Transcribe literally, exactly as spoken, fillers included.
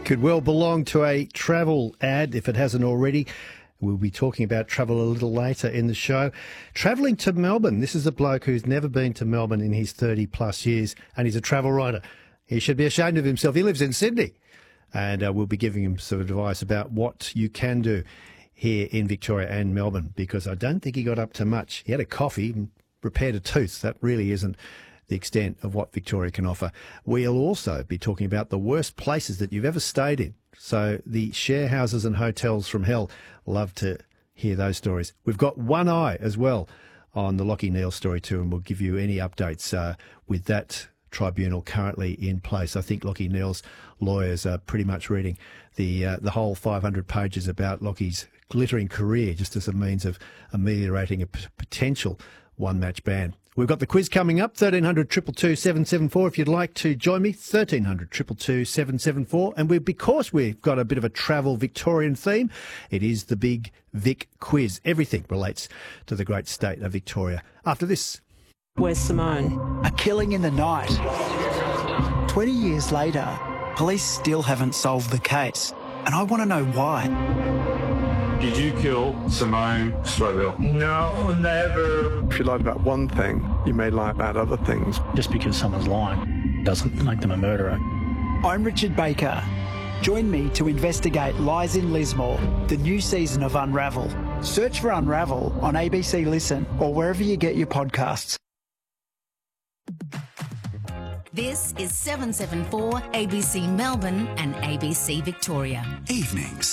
Could well belong to a travel ad if it hasn't already. We'll be talking about travel a little later in the show. Travelling to Melbourne. This is a bloke who's never been to Melbourne in his thirty plus years, and he's a travel writer. He should be ashamed of himself. He lives in Sydney, and uh, we'll be giving him some advice about what you can do here in Victoria and Melbourne, because I don't think he got up to much. He had a coffee and repaired a tooth. That really isn't the extent of what Victoria can offer. We'll also be talking about the worst places that you've ever stayed in. So the share houses and hotels from hell. Love to hear those stories. We've got one eye as well on the Lachie Neale story too, and we'll give you any updates uh, with that tribunal currently in place. I think Lachie Neale's lawyers are pretty much reading the uh, the whole five hundred pages about Lachie's glittering career just as a means of ameliorating a p- potential one-match ban. We've got the quiz coming up, thirteen hundred, two two two, seven seven four. If you'd like to join me, thirteen hundred, two two two, seven seven four. And we, because we've got a bit of a travel Victorian theme, it is the big Vic quiz. Everything relates to the great state of Victoria. After this. Where's Simone? A killing in the night. twenty years later, police still haven't solved the case. And I want to know why. Did you kill Simone Strobel? No, never. If you lied about one thing, you may lie about other things. Just because someone's lying doesn't make them a murderer. I'm Richard Baker. Join me to investigate Lies in Lismore, the new season of Unravel. Search for Unravel on A B C Listen or wherever you get your podcasts. This is seven seven four A B C Melbourne and A B C Victoria. Evenings.